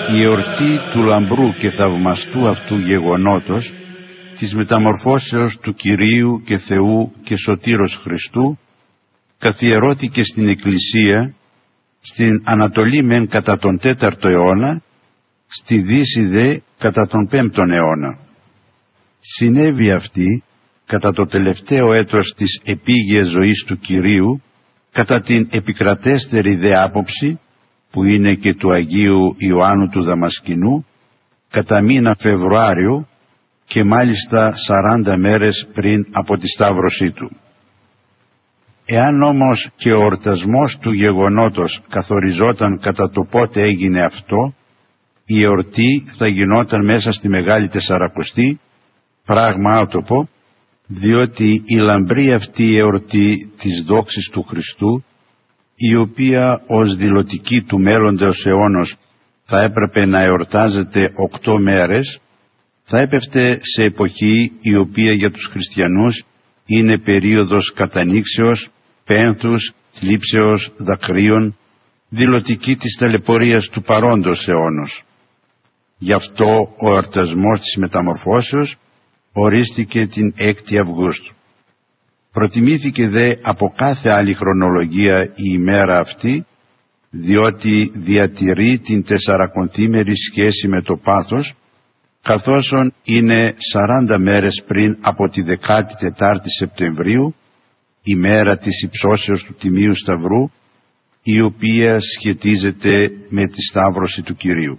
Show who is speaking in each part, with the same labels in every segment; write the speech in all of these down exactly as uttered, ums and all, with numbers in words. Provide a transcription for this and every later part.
Speaker 1: Η εορτή του λαμπρού και θαυμαστού αυτού γεγονότος, της μεταμορφώσεως του Κυρίου και Θεού και Σωτήρος Χριστού, καθιερώθηκε στην Εκκλησία, στην Ανατολή μεν κατά τον τέταρτο αιώνα, στη Δύση δε κατά τον πέμπτον αιώνα. Συνέβη αυτή κατά το τελευταίο έτος της επίγειας ζωής του Κυρίου, κατά την επικρατέστερη δε άποψη, που είναι και του Αγίου Ιωάννου του Δαμασκηνού, κατά μήνα Φεβρουάριο και μάλιστα σαράντα μέρες πριν από τη σταύρωσή του. Εάν όμως και ο εορτασμός του γεγονότος καθοριζόταν κατά το πότε έγινε αυτό, η εορτή θα γινόταν μέσα στη Μεγάλη Τεσσαρακοστή, πράγμα άτοπο, διότι η λαμπρή αυτή εορτή της δόξης του Χριστού, η οποία ως δηλωτική του μέλλοντος αιώνος θα έπρεπε να εορτάζεται οκτώ μέρες, θα έπεφτε σε εποχή η οποία για τους χριστιανούς είναι περίοδος κατανοίξεως, πένθους, θλίψεως, δακρύων, δηλωτική της ταλαιπωρίας του παρόντος αιώνος. Γι' αυτό ο εορτασμός της μεταμορφώσεως ορίστηκε την έκτη Αυγούστου. Προτιμήθηκε δε από κάθε άλλη χρονολογία η ημέρα αυτή, διότι διατηρεί την τεσσαρακοντήμερη σχέση με το πάθος, καθώς είναι σαράντα μέρες πριν από τη δεκάτη τετάρτη Σεπτεμβρίου, ημέρα της υψώσεως του Τιμίου Σταυρού, η οποία σχετίζεται με τη σταύρωση του Κυρίου.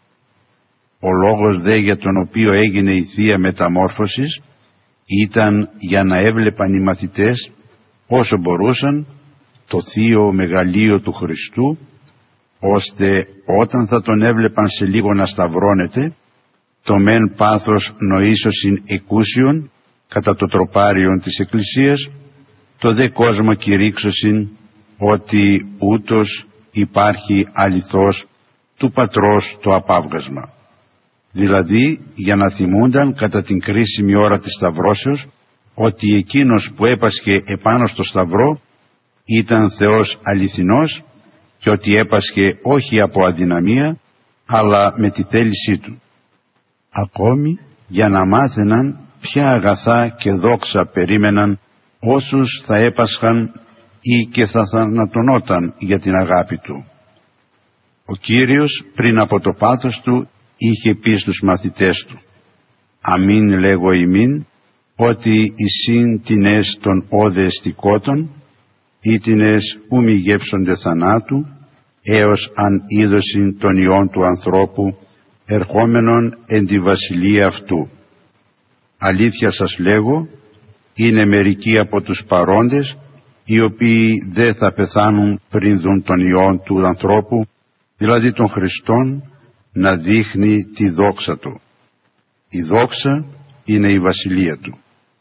Speaker 1: Ο λόγος δε για τον οποίο έγινε η Θεία Μεταμόρφωσης ήταν για να έβλεπαν οι μαθητές όσο μπορούσαν το Θείο Μεγαλείο του Χριστού, ώστε όταν θα τον έβλεπαν σε λίγο να σταυρώνεται, το μεν πάθος νοήσωσιν εκούσιον κατά το τροπάριον της Εκκλησίας, το δε κόσμο κηρύξωσιν ότι ούτως υπάρχει αληθώς του Πατρός το απάβγασμα. Δηλαδή για να θυμούνταν κατά την κρίσιμη ώρα της σταυρώσεως ότι εκείνος που έπασχε επάνω στο σταυρό ήταν Θεός αληθινός και ότι έπασχε όχι από αδυναμία αλλά με τη θέλησή του. Ακόμη για να μάθαιναν ποια αγαθά και δόξα περίμεναν όσους θα έπασχαν ή και θα θανατωνόταν για την αγάπη του. Ο Κύριος πριν από το πάθος του είχε πει στους μαθητές του: «Αμήν λέγω ημίν, ότι εισήν τινές των όδε εστικότων, ή τινές ου μη γεύσονται θανάτου, έως αν είδωσιν των ιών του ανθρώπου, ερχόμενον εν τη βασιλεία αυτού. Αλήθεια σας λέγω, είναι μερικοί από τους παρόντες, οι οποίοι δεν θα πεθάνουν πριν δουν των ιών του ανθρώπου, δηλαδή των Χριστών, να δείχνει τη δόξα του. Η δόξα είναι η βασιλεία του».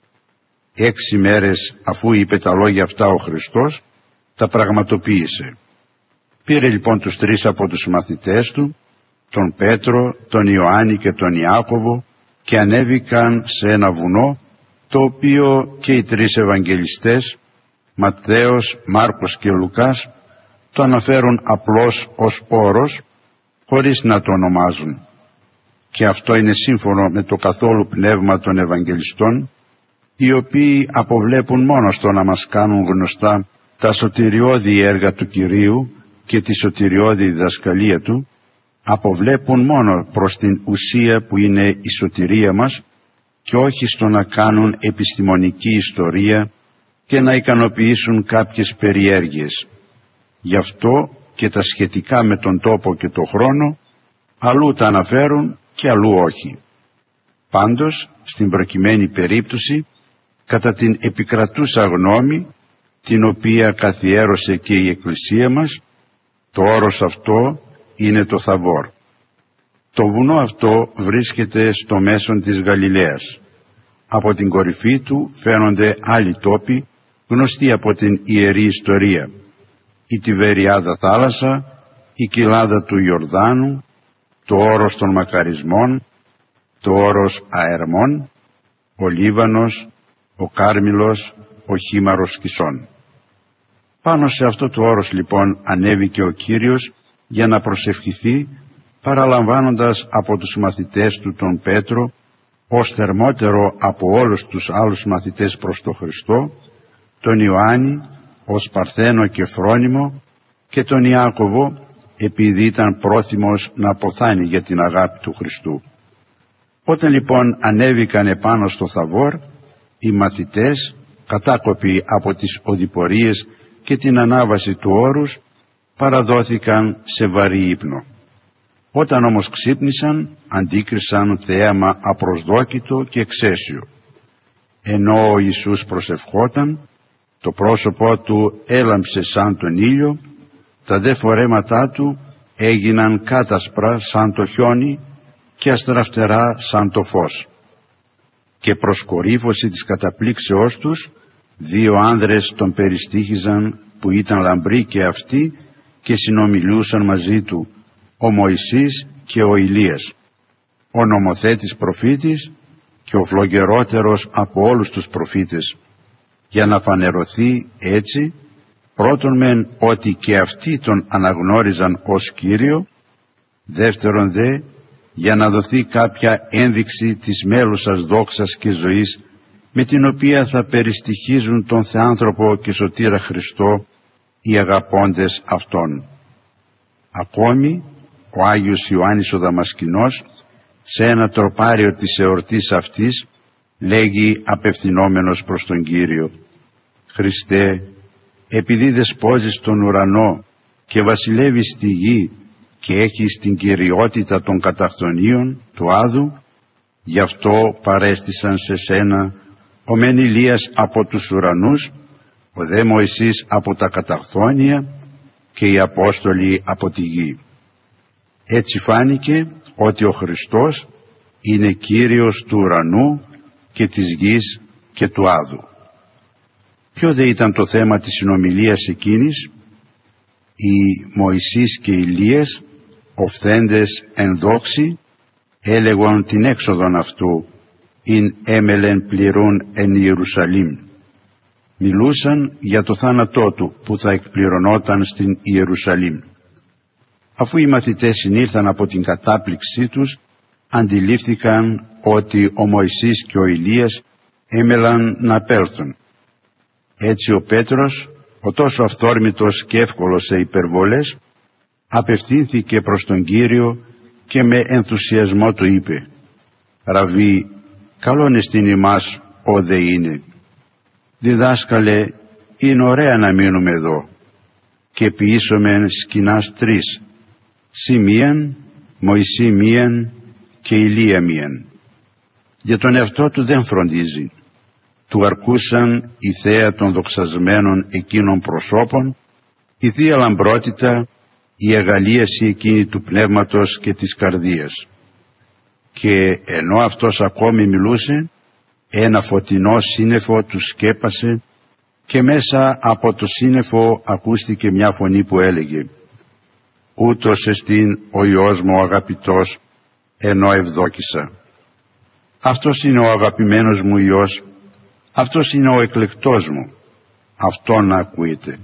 Speaker 1: Έξι μέρες αφού είπε τα λόγια αυτά ο Χριστός, τα πραγματοποίησε. Πήρε λοιπόν τους τρεις από τους μαθητές του, τον Πέτρο, τον Ιωάννη και τον Ιάκωβο, και ανέβηκαν σε ένα βουνό, το οποίο και οι τρεις Ευαγγελιστές, Ματθαίος, Μάρκος και Λουκάς, το αναφέρουν απλώς ως όρος, χωρίς να το ονομάζουν. Και αυτό είναι σύμφωνο με το καθόλου πνεύμα των Ευαγγελιστών, οι οποίοι αποβλέπουν μόνο στο να μας κάνουν γνωστά τα σωτηριώδη έργα του Κυρίου και τη σωτηριώδη διδασκαλία του, αποβλέπουν μόνο προς την ουσία που είναι η σωτηρία μας και όχι στο να κάνουν επιστημονική ιστορία και να ικανοποιήσουν κάποιες περιέργειες. Γι' αυτό και τα σχετικά με τον τόπο και τον χρόνο αλλού τα αναφέρουν και αλλού όχι. Πάντως, στην προκειμένη περίπτωση, κατά την επικρατούσα γνώμη, την οποία καθιέρωσε και η Εκκλησία μας, το όρος αυτό είναι το Θαβόρ. Το βουνό αυτό βρίσκεται στο μέσον της Γαλιλαίας. Από την κορυφή του φαίνονται άλλοι τόποι γνωστοί από την Ιερή Ιστορία: η Τιβεριάδα θάλασσα, η κοιλάδα του Ιορδάνου, το όρος των Μακαρισμών, το όρος Αερμών, ο Λίβανος, ο Κάρμιλος, ο Χήμαρος Κισών. Πάνω σε αυτό το όρος λοιπόν ανέβηκε ο Κύριος για να προσευχηθεί παραλαμβάνοντας από τους μαθητές του τον Πέτρο, ως θερμότερο από όλους τους άλλους μαθητές προς τον Χριστό, τον Ιωάννη ως παρθένο και φρόνιμο και τον Ιάκωβο επειδή ήταν πρόθυμος να αποθάνει για την αγάπη του Χριστού. Όταν λοιπόν ανέβηκαν επάνω στο Θαβόρ, οι μαθητές, κατάκοποι από τις οδηπορίες και την ανάβαση του όρους, παραδόθηκαν σε βαρύ ύπνο. Όταν όμως ξύπνησαν, αντίκρισαν θέαμα απροσδόκητο και εξαίσιο. Ενώ ο Ιησούς προσευχόταν, το πρόσωπό του έλαμψε σαν τον ήλιο, τα δε φορέματά του έγιναν κάτασπρα σαν το χιόνι και αστραφτερά σαν το φως. Και προς κορύφωση της καταπλήξεώς τους, δύο άνδρες τον περιστήχιζαν που ήταν λαμπροί και αυτοί και συνομιλούσαν μαζί του, ο Μωυσής και ο Ηλίας, ο νομοθέτης προφήτης και ο φλογερότερος από όλους τους προφήτες, για να φανερωθεί έτσι πρώτον μεν ότι και αυτοί τον αναγνώριζαν ως Κύριο, δεύτερον δε για να δοθεί κάποια ένδειξη της μέλουσας δόξας και ζωής με την οποία θα περιστοιχίζουν τον Θεάνθρωπο και Σωτήρα Χριστό οι αγαπώντες Αυτόν. Ακόμη ο Άγιος Ιωάννης ο Δαμασκηνός σε ένα τροπάριο της εορτής αυτής λέγει απευθυνόμενος προς τον Κύριο: «Χριστέ, επειδή δεσπόζεις τον ουρανό και βασιλεύεις στη γη και έχεις την κυριότητα των καταχθονίων του Άδου, γι' αυτό παρέστησαν σε σένα ο μεν Ηλίας από τους ουρανούς, ο δε Μωυσής από τα καταχθόνια και οι Απόστολοι από τη γη». Έτσι φάνηκε ότι ο Χριστός είναι Κύριος του ουρανού και της γης και του Άδου. Ποιο δε ήταν το θέμα της συνομιλίας εκείνης? Οι Μωυσής και Ηλίας, οφθέντες εν δόξη, έλεγον την έξοδον αυτού, ειν έμελεν πληρούν εν Ιερουσαλήμ. Μιλούσαν για το θάνατό του που θα εκπληρωνόταν στην Ιερουσαλήμ. Αφού οι μαθητές συνήλθαν από την κατάπληξή τους, αντιλήφθηκαν ότι ο Μωυσής και ο Ηλίας έμελαν να πέλθουν. Έτσι ο Πέτρος, ο τόσο αυθόρμητος και εύκολος σε υπερβολές, απευθύνθηκε προς τον Κύριο και με ενθουσιασμό του είπε: «Ραβί, καλόν εστιν ημάς ο δε είναι. Διδάσκαλε, είναι ωραία να μείνουμε εδώ και ποιήσομεν σκηνάς τρεις, σύ μίαν, Μωυσή μίαν και Ηλία μίαν». Για τον εαυτό του δεν φροντίζει. Του αρκούσαν η θέα των δοξασμένων εκείνων προσώπων, η θεία λαμπρότητα, η αγαλίαση εκείνη του πνεύματος και της καρδίας. Και ενώ αυτός ακόμη μιλούσε, ένα φωτεινό σύννεφο του σκέπασε και μέσα από το σύννεφο ακούστηκε μια φωνή που έλεγε: «Ούτως εστίν ο Υιός μου ο αγαπητός, ενώ ευδόκησα». Αυτός είναι ο αγαπημένος μου Υιός, αυτός είναι ο εκλεκτός μου, αυτόν να ακούετε.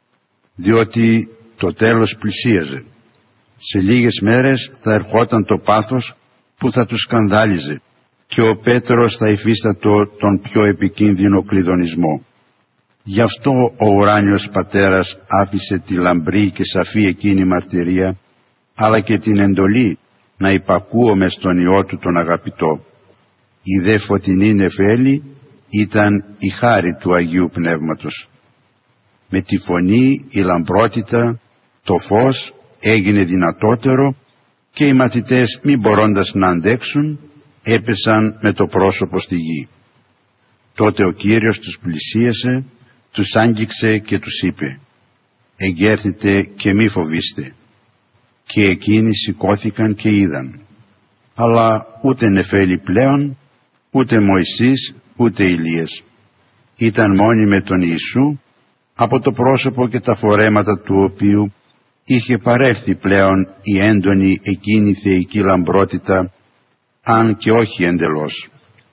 Speaker 1: Διότι το τέλος πλησίαζε. Σε λίγες μέρες θα ερχόταν το πάθος που θα τους σκανδάλιζε και ο Πέτρος θα υφίστατο τον πιο επικίνδυνο κλειδονισμό. Γι' αυτό ο ουράνιος Πατέρας άφησε τη λαμπρή και σαφή εκείνη μαρτυρία, αλλά και την εντολή να υπακούομαι στον Υιό του τον αγαπητό. Η δε φωτεινή νεφέλη ήταν η χάρη του Αγίου Πνεύματος. Με τη φωνή, η λαμπρότητα, το φως έγινε δυνατότερο και οι μαθητές, μη μπορώντας να αντέξουν, έπεσαν με το πρόσωπο στη γη. Τότε ο Κύριος τους πλησίασε, τους άγγιξε και τους είπε: «Εγκέρθητε και μη φοβήστε». Και εκείνοι σηκώθηκαν και είδαν. Αλλά ούτε νεφέλη πλέον, ούτε Μωυσής, ούτε Ηλίας. Ήταν μόνοι με τον Ιησού, από το πρόσωπο και τα φορέματα του οποίου είχε παρέλθει πλέον η έντονη εκείνη θεϊκή λαμπρότητα, αν και όχι εντελώς.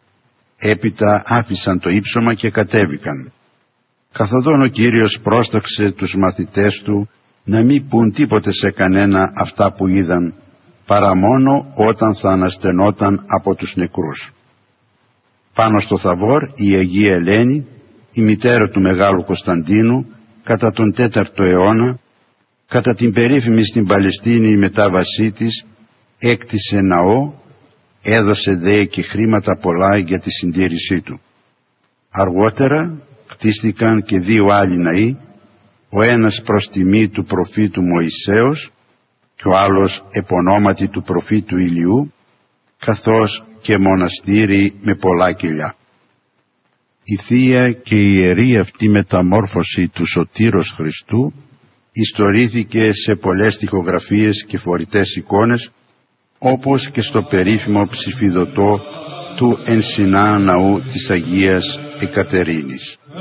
Speaker 1: Έπειτα άφησαν το ύψωμα και κατέβηκαν. Καθοδόν ο Κύριος πρόσταξε τους μαθητές του να μην πουν τίποτε σε κανένα αυτά που είδαν, παρά μόνο όταν θα αναστενόταν από τους νεκρούς. Πάνω στο Θαβόρ η Αγία Ελένη, η μητέρα του Μεγάλου Κωνσταντίνου, κατά τον τέταρτο αιώνα, κατά την περίφημη στην Παλαιστίνη μετάβασή της, έκτισε ναό, έδωσε δε και χρήματα πολλά για τη συντήρησή του. Αργότερα κτίστηκαν και δύο άλλοι ναοί, ο ένας προς τιμή του προφήτου Μωυσέως και ο άλλος επωνόματι του προφήτου Ηλιού, καθώς και μοναστήρι με πολλά κελιά. Η Θεία και η Ιερή αυτή μεταμόρφωση του Σωτήρος Χριστού ιστορήθηκε σε πολλές τοιχογραφίες και φορητές εικόνες, όπως και στο περίφημο ψηφιδωτό του Ενσινά Ναού της Αγίας Εκατερίνης.